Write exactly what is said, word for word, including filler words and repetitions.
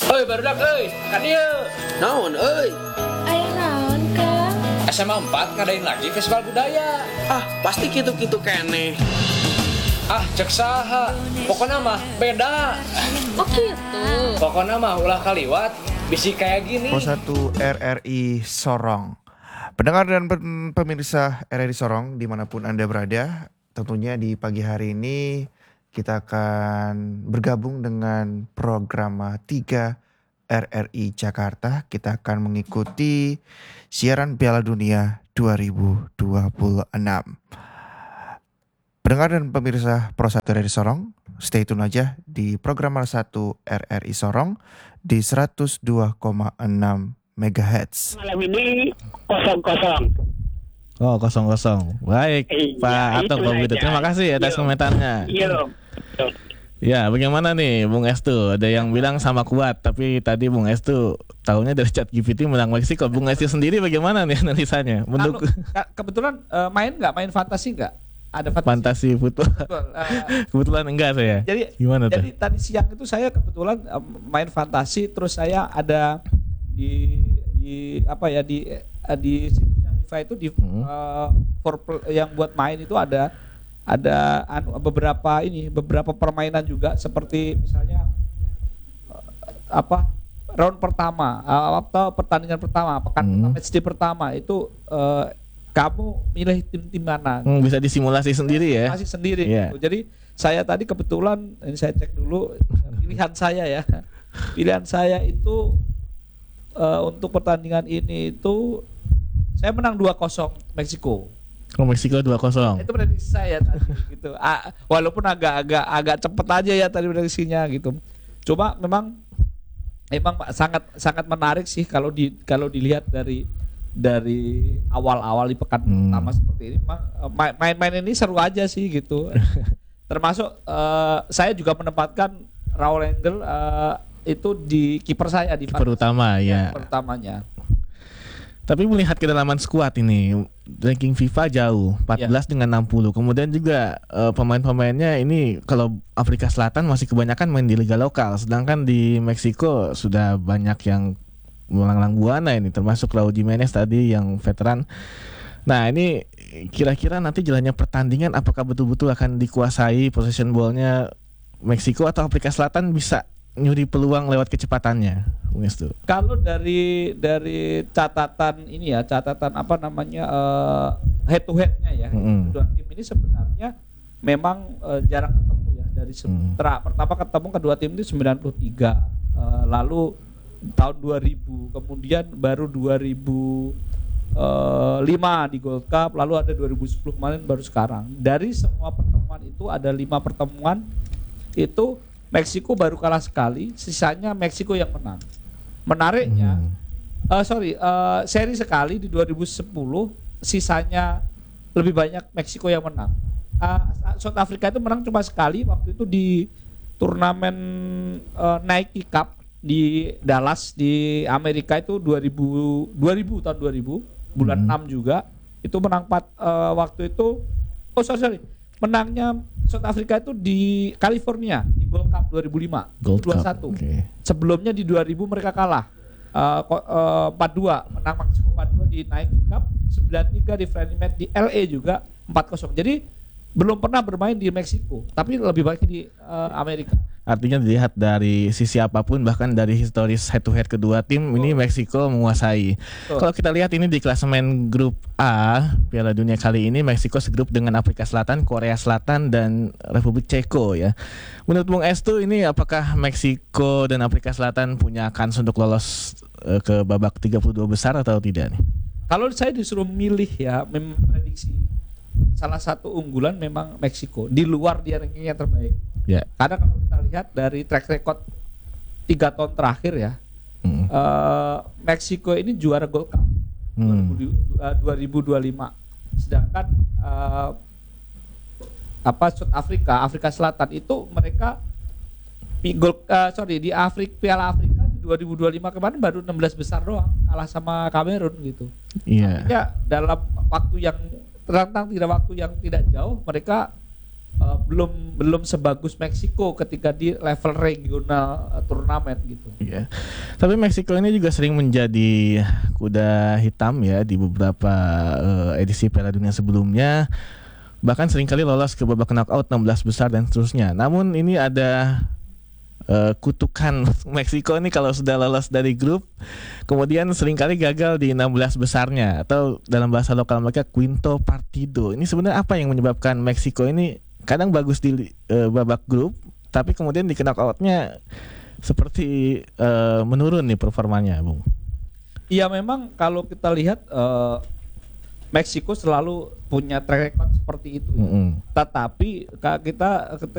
Oi barudak euy, ka dieu. Naon euy? Aya naon, Kang? S M A empat ngadain lagi festival budaya. Ah, pasti kitu-kitu keneh. Ah, cek saha. Pokona mah beda. Oh gitu. Pokona mah ulah kaliwat bisi kayak gini. Pro satu R R I Sorong. Pendengar dan pemirsa R R I Sorong dimanapun Anda berada, tentunya di pagi hari ini kita akan bergabung dengan program tiga R R I Jakarta. Kita akan mengikuti siaran Piala Dunia dua ribu dua puluh enam. Pendengar dan pemirsa Pro satu R R I Sorong, stay tune aja di program satu R R I Sorong di seratus dua koma enam megahertz. Malam ini kosong kosong. Oh kosong kosong. Baik Iya, Pak Atok Pak Budi. Terima kasih atas Yo. komentarnya. Iya. Ya bagaimana nih Bung Estu? Ada yang bilang sama kuat, tapi tadi Bung Estu tahunya dari Chat G P T menang Meksiko. Bung Estu sendiri bagaimana nih analisanya? Kalau Menduk ke- kebetulan uh, main nggak main fantasi nggak? Ada fantasi. fantasi football. Betul, uh, Kebetulan enggak saya. jadi Gimana tuh? jadi tadi siang itu saya kebetulan uh, main fantasi, terus saya ada di di apa ya di uh, di situsnya FIFA itu di Hmm. uh, for pl- yang buat main itu ada ada anu, beberapa ini beberapa permainan juga seperti misalnya uh, apa round pertama uh, atau pertandingan pertama pekan Hmm. pertama match day pertama itu uh, kamu milih tim-tim mana. Hmm, bisa disimulasi sendiri ya. Masih sendiri Iya. gitu. Jadi saya tadi kebetulan ini saya cek dulu pilihan saya ya. Pilihan saya itu uh, untuk pertandingan ini itu saya menang dua kosong Meksiko. Oh, Meksiko dua kosong. Itu prediksi saya tadi gitu. Ah, walaupun agak-agak agak cepet aja ya tadi prediksinya gitu. Coba memang memang sangat sangat menarik sih kalau di kalau dilihat dari dari awal-awal di pekan Hmm. pertama seperti ini memang eh, main- main-main ini seru aja sih gitu. Termasuk eh, saya juga menempatkan Raul Engel eh, itu di kiper saya di Kiper utama ya. kiper utamanya. Tapi melihat kedalaman skuad ini, ranking FIFA jauh, empat belas dengan enam puluh. Kemudian juga eh, pemain-pemainnya ini kalau Afrika Selatan masih kebanyakan main di liga lokal, sedangkan di Meksiko sudah banyak yang melanglang buana ini, termasuk Raul Jimenez tadi yang veteran. Nah ini kira-kira nanti jalannya pertandingan apakah betul-betul akan dikuasai possession ball-nya Meksiko atau Afrika Selatan bisa nyuri peluang lewat kecepatannya, Bung Estu? Kalau dari dari catatan ini ya, catatan apa namanya eh, head to headnya ya, Mm-mm. kedua tim ini sebenarnya memang eh, jarang ketemu ya dari Mm. sementara pertama ketemu kedua tim itu sembilan puluh tiga, eh, lalu tahun dua ribu, kemudian baru dua ribu lima di Gold Cup, lalu ada dua ribu sepuluh kemarin baru sekarang. Dari semua pertemuan itu ada lima pertemuan itu Meksiko baru kalah sekali, sisanya Meksiko yang menang. Menariknya, Hmm. eh, sorry, eh, seri sekali di dua ribu sepuluh, sisanya lebih banyak Meksiko yang menang. Eh, South Africa itu menang cuma sekali, waktu itu di turnamen eh, Nike Cup di Dallas di Amerika itu dua ribu, dua ribu tahun dua ribu, bulan Hmm. enam juga, itu menang empat eh, waktu itu, oh sorry, sorry, menangnya South Africa itu di California di Gold Cup dua ribu lima, Gold dua Cup, satu. oke. Sebelumnya di dua ribu mereka kalah uh, ko- uh, empat dua, menang Meksiko empat dua di Nike Cup, sembilan tiga di friendly match di L A juga empat kosong. Jadi belum pernah bermain di Meksiko, tapi lebih baik di uh, Amerika. Artinya dilihat dari sisi apapun, bahkan dari historis head to head kedua tim, ini Meksiko menguasai. Betul. Kalau kita lihat ini di klasemen grup A Piala Dunia kali ini, Meksiko segrup dengan Afrika Selatan, Korea Selatan dan Republik Ceko ya. Menurut Bung Estu ini apakah Meksiko dan Afrika Selatan punya kans untuk lolos eh, ke babak tiga puluh dua besar atau tidak nih? Kalau saya disuruh milih ya, memprediksi salah satu unggulan memang Meksiko di luar dia rankingnya terbaik. Ya. Karena kalau kita lihat dari track record tiga tahun terakhir ya, Mm. eh, Meksiko ini juara Gold Cup Hmm. dua ribu dua puluh lima, sedangkan eh, apa South Afrika, Afrika Selatan itu mereka di Gold, eh, sorry di Afrika Piala Afrika di dua ribu dua puluh lima kemarin baru enam belas besar doang, kalah sama Kamerun gitu. Iya. Ya dalam waktu yang terentang tidak waktu yang tidak jauh mereka uh, belum belum sebagus Meksiko ketika di level regional uh, turnamen gitu. Iya. Tapi Meksiko ini juga sering menjadi kuda hitam ya di beberapa uh, edisi Piala Dunia sebelumnya. Bahkan seringkali lolos ke babak knockout enam belas besar dan seterusnya. Namun ini ada uh, kutukan Meksiko ini kalau sudah lolos dari grup, kemudian seringkali gagal di enam belas besarnya, atau dalam bahasa lokal mereka quinto partido. Ini sebenarnya apa yang menyebabkan Meksiko ini kadang bagus di uh, babak grup, tapi kemudian di knockoutnya seperti uh, menurun nih performanya, Bung? Iya, memang kalau kita lihat uh, Meksiko selalu punya track record seperti itu. Mm-hmm. Tetapi kita